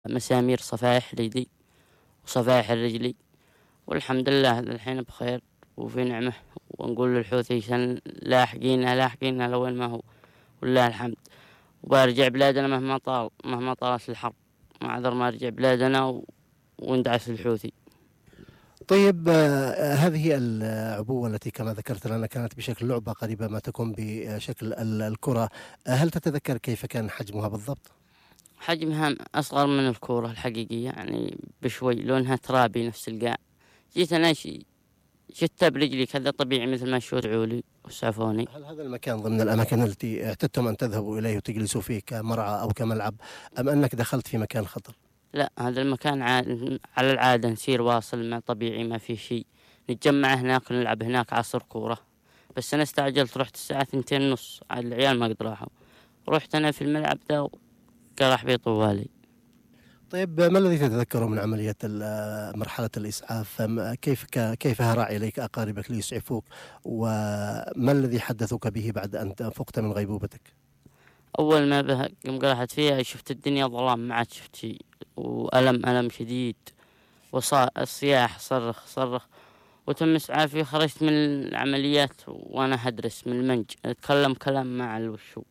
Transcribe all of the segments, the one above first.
مسامير صفائح ليدي وصفائح رجلي، والحمد لله الحين بخير وفي نعمة. ونقول للحوثي لاحقينا لوين ما هو، ولله الحمد. وبرجع بلادنا مهما طالت الحرب، ما عذر ما ارجع بلادنا وندعس الحوثي. طيب، هذه العبوة التي كما ذكرت لنا كانت بشكل لعبة قريبة ما تكون بشكل الكرة. هل تتذكر كيف كان حجمها بالضبط؟ حجمها أصغر من الكورة الحقيقية يعني بشوي، لونها ترابي نفس القاع. جيت أنا شتها برجلي كذا طبيعي مثل ما شوت عولي وسعفوني. هل هذا المكان ضمن الأماكن التي اعتدتم أن تذهبوا إليه وتجلسوا فيه كمرعى أو كملعب، أم أنك دخلت في مكان خطر؟ لا، هذا المكان على العادة نسير واصل ما طبيعي، ما في شيء. نتجمع هناك ونلعب هناك عصر كورة. بس أنا استعجلت، رحت الساعة 2:30 على العيال ما قد راحوا. رحت أنا في الملعب ذا وقرح بي طوالي. طيب، ما الذي تتذكره من عملية مرحلة الإسعاف؟ كيف هرع إليك أقاربك ليسعفوك؟ وما الذي حدثوك به بعد أن فقت من غيبوبتك؟ أول ما يوم قرحت فيها شفت الدنيا ظلام، ما عاد شفت شيء، ألم شديد، الصياح صرخ. وتم إسعافي، خرجت من العمليات وأنا هدرس من المنج، أتكلم كلام ما على وشو.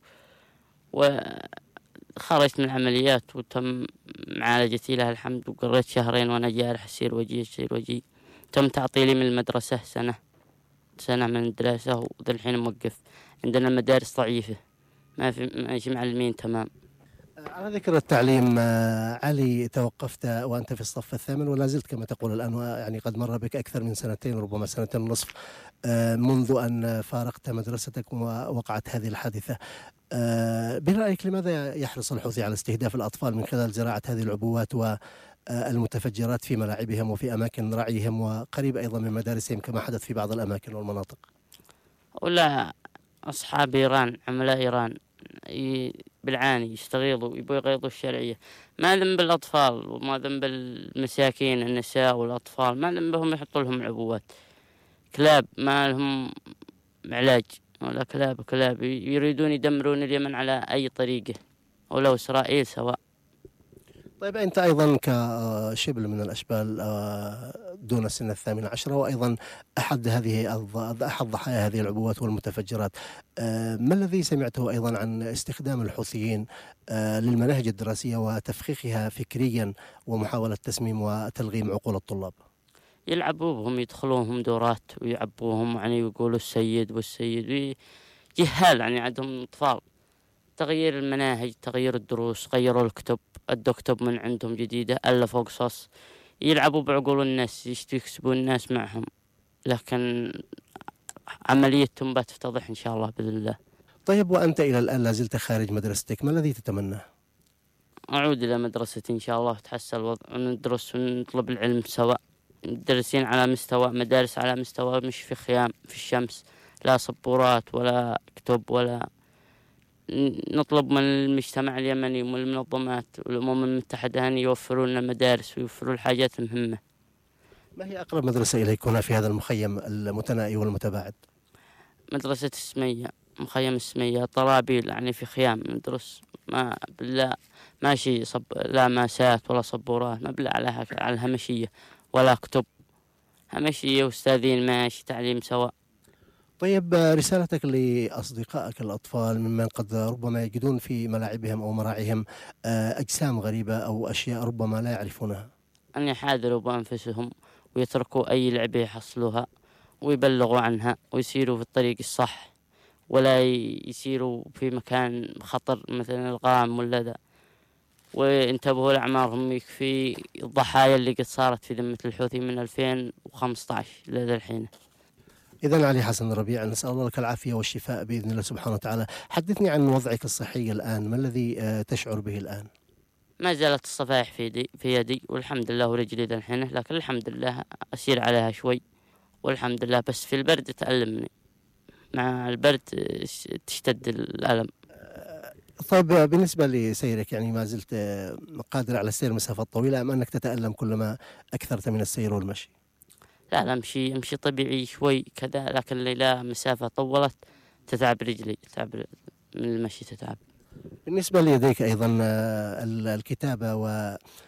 وخرجت من العمليات وتم معالجتي لها الحمد، وقريت 2 وأنا جارح يصير وجهي. تم تعطيلي من المدرسة سنة من الدراسة، وذا الحين موقف. عندنا مدارس ضعيفة، ماشي معلمين تمام. على ذكر التعليم، علي، توقفت وأنت في الصف الثامن ولا زلت كما تقول الآن، يعني قد مر بك أكثر من سنتين، ربما 2.5 منذ أن فارقت مدرستك ووقعت هذه الحادثة. برأيك لماذا يحرص الحوثي على استهداف الأطفال من خلال زراعة هذه العبوات والمتفجرات في ملاعبهم وفي أماكن رعيهم وقريب أيضا من مدارسهم كما حدث في بعض الأماكن والمناطق؟ ولا أصحاب إيران، عملاء إيران بالعاني يستغيظوا، يبوا يغيظوا الشرعية. ما ذنب الأطفال وما ذنب المساكين، النساء والأطفال ما ذنبهم يحطوا لهم عبوات. كلاب ما لهم علاج، ولا كلاب يريدون يدمرون اليمن على أي طريقة، ولو إسرائيل سواء. طيب، أنت أيضا كشبل من الأشبال دون سن 18، وأيضا أحد ضحايا هذه العبوات والمتفجرات، ما الذي سمعته أيضا عن استخدام الحوثيين للمناهج الدراسية وتفخيخها فكريا ومحاولة تسميم وتلغيم عقول الطلاب؟ يلعبوا بهم، يدخلوهم دورات ويعبوهم، يعني يقولوا السيد والسيد جهال، يعني عندهم أطفال. تغيير المناهج، تغيير الدروس، غيروا الكتب، أدوا كتب من عندهم جديدة، ألفوا قصص. يلعبوا بعقول الناس، يكسبوا الناس معهم. لكن عمليتهم بتفتضح إن شاء الله بإذن الله. طيب، وأنت إلى الآن لا زلت خارج مدرستك، ما الذي تتمناه؟ أعود إلى مدرستي إن شاء الله، وتحسن الوضع، وندرس ونطلب العلم سوا. مدرسين على مستوى، مدارس على مستوى، مش في خيام في الشمس، لا سبورات ولا كتب ولا. نطلب من المجتمع اليمني ومن المنظمات والأمم المتحدة أن يوفروا لنا مدارس ويوفروا الحاجات المهمة. ما هي أقرب مدرسة إليك هنا في هذا المخيم المتنائي والمتباعد؟ مدرسة السمية، مخيم السمية طرابيل، يعني في خيام ندرس. ما بالله ماشي لا ماسات ولا صبورات، ما بالله على الهمشية ولا كتب. همشية وأستاذين ماشي تعليم سواء. طيب، رسالتك لأصدقائك الأطفال ممن قد ربما يجدون في ملاعبهم أو مراعيهم أجسام غريبة أو أشياء ربما لا يعرفونها؟ أن يحاذروا بأنفسهم ويتركوا أي لعبة يحصلوها، ويبلغوا عنها ويسيروا في الطريق الصح، ولا يسيروا في مكان خطر مثل الغام ولا ذا. وانتبهوا لأعمارهم، يكفي الضحايا اللي قد صارت في ذمة الحوثي من 2015 لذا الحين. إذن علي حسن الربيع، نسأل الله لك العافية والشفاء بإذن الله سبحانه وتعالى. حدثني عن وضعك الصحي الآن، ما الذي تشعر به الآن؟ ما زالت الصفائح في يدي والحمد لله، ورجلي ذا الحين، لكن الحمد لله أسير عليها شوي والحمد لله. بس في البرد تألمني، مع البرد تشتد الألم. طيب، بالنسبة لسيرك، يعني ما زلت قادر على السير مسافات طويلة، أم أنك تتألم كلما أكثرت من السير والمشي؟ لا أمشي طبيعي شوي كذا، لكن لا مسافة طولت تتعب رجلي، تتعب من المشي تتعب. بالنسبة ليديك أيضا الكتابة